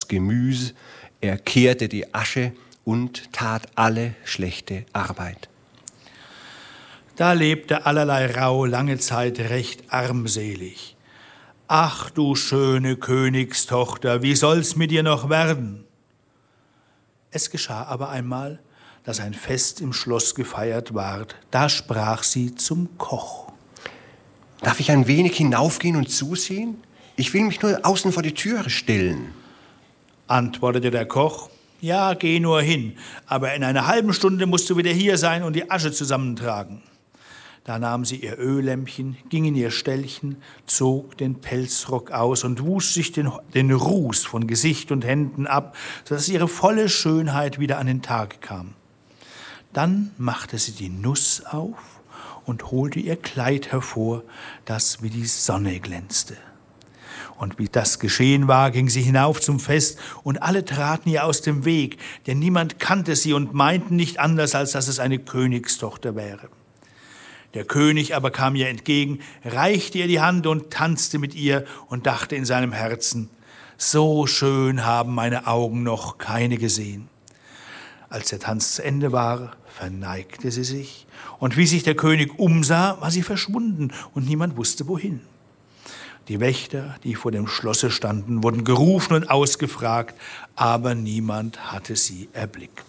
Gemüse, er kehrte die Asche und tat alle schlechte Arbeit. Da lebte Allerlei Rau lange Zeit recht armselig. Ach, du schöne Königstochter, wie soll's mit dir noch werden? Es geschah aber einmal, dass ein Fest im Schloss gefeiert ward. Da sprach sie zum Koch. Darf ich ein wenig hinaufgehen und zusehen? Ich will mich nur außen vor die Türe stellen. Antwortete der Koch, ja, geh nur hin, aber in einer halben Stunde musst du wieder hier sein und die Asche zusammentragen. Da nahm sie ihr Öllämpchen, ging in ihr Ställchen, zog den Pelzrock aus und wusch sich den Ruß von Gesicht und Händen ab, sodass ihre volle Schönheit wieder an den Tag kam. Dann machte sie die Nuss auf und holte ihr Kleid hervor, das wie die Sonne glänzte. Und wie das geschehen war, ging sie hinauf zum Fest, und alle traten ihr aus dem Weg, denn niemand kannte sie und meinten nicht anders, als dass es eine Königstochter wäre. Der König aber kam ihr entgegen, reichte ihr die Hand und tanzte mit ihr und dachte in seinem Herzen, so schön haben meine Augen noch keine gesehen. Als der Tanz zu Ende war, verneigte sie sich, und wie sich der König umsah, war sie verschwunden und niemand wusste wohin. Die Wächter, die vor dem Schlosse standen, wurden gerufen und ausgefragt, aber niemand hatte sie erblickt.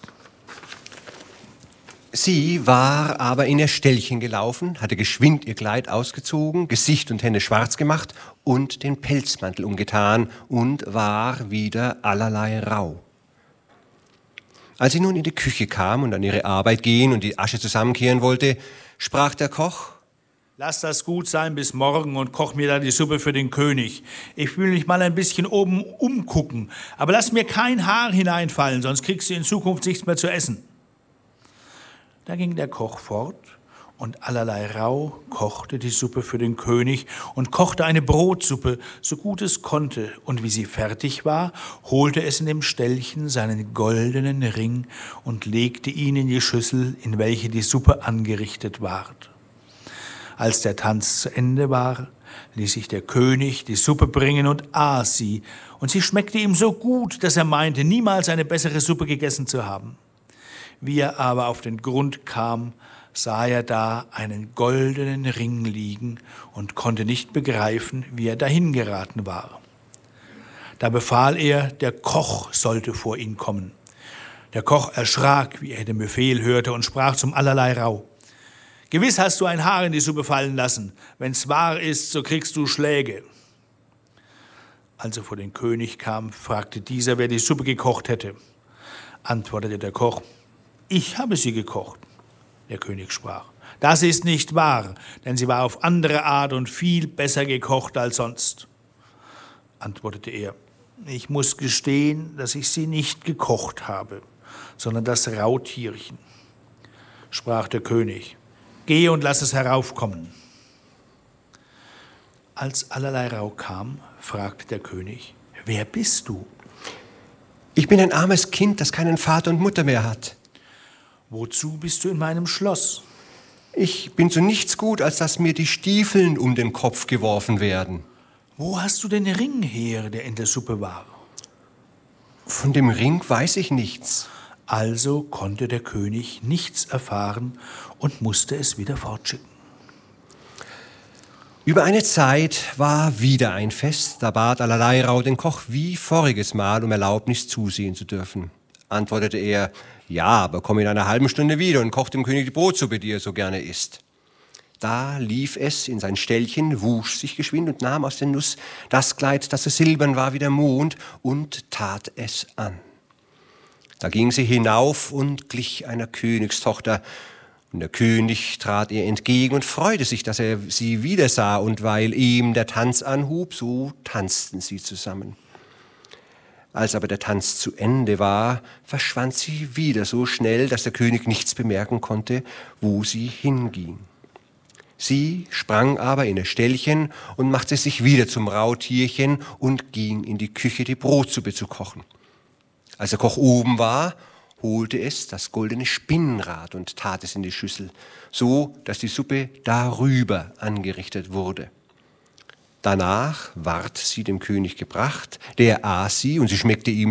Sie war aber in ihr Ställchen gelaufen, hatte geschwind ihr Kleid ausgezogen, Gesicht und Hände schwarz gemacht und den Pelzmantel umgetan und war wieder allerlei rau. Als sie nun in die Küche kam und an ihre Arbeit gehen und die Asche zusammenkehren wollte, sprach der Koch: Lass das gut sein bis morgen und koch mir dann die Suppe für den König. Ich will mich mal ein bisschen oben umgucken, aber lass mir kein Haar hineinfallen, sonst kriegst du in Zukunft nichts mehr zu essen. Da ging der Koch fort und allerlei rau kochte die Suppe für den König und kochte eine Brotsuppe, so gut es konnte. Und wie sie fertig war, holte es in dem Ställchen seinen goldenen Ring und legte ihn in die Schüssel, in welche die Suppe angerichtet ward. Als der Tanz zu Ende war, ließ sich der König die Suppe bringen und aß sie. Und sie schmeckte ihm so gut, dass er meinte, niemals eine bessere Suppe gegessen zu haben. Wie er aber auf den Grund kam, sah er da einen goldenen Ring liegen und konnte nicht begreifen, wie er dahin geraten war. Da befahl er, der Koch sollte vor ihn kommen. Der Koch erschrak, wie er den Befehl hörte, und sprach zum allerlei Rau: Gewiss hast du ein Haar in die Suppe fallen lassen. Wenn's wahr ist, so kriegst du Schläge. Als er vor den König kam, fragte dieser, wer die Suppe gekocht hätte. Antwortete der Koch: Ich habe sie gekocht. Der König sprach: Das ist nicht wahr, denn sie war auf andere Art und viel besser gekocht als sonst. Antwortete er: Ich muss gestehen, dass ich sie nicht gekocht habe, sondern das Rautierchen. Sprach der König: Geh und lass es heraufkommen. Als allerlei Rau kam, fragte der König: Wer bist du? Ich bin ein armes Kind, das keinen Vater und Mutter mehr hat. Wozu bist du in meinem Schloss? Ich bin zu nichts gut, als dass mir die Stiefeln um den Kopf geworfen werden. Wo hast du den Ring her, der in der Suppe war? Von dem Ring weiß ich nichts. Also konnte der König nichts erfahren und musste es wieder fortschicken. Über eine Zeit war wieder ein Fest, da bat allerlei Rau den Koch wie voriges Mal um Erlaubnis zusehen zu dürfen. Antwortete er: Ja, aber komm in einer halben Stunde wieder und koch dem König die Brotsuppe, die er so gerne isst. Da lief es in sein Ställchen, wusch sich geschwind und nahm aus der Nuss das Kleid, das so silbern war wie der Mond, und tat es an. Da ging sie hinauf und glich einer Königstochter. Und der König trat ihr entgegen und freute sich, dass er sie wiedersah. Und weil ihm der Tanz anhub, so tanzten sie zusammen. Als aber der Tanz zu Ende war, verschwand sie wieder so schnell, dass der König nichts bemerken konnte, wo sie hinging. Sie sprang aber in ihr Ställchen und machte sich wieder zum Rautierchen und ging in die Küche, die Brotsuppe zu kochen. Als der Koch oben war, holte es das goldene Spinnrad und tat es in die Schüssel, so dass die Suppe darüber angerichtet wurde. Danach ward sie dem König gebracht, der aß sie und sie schmeckte ihm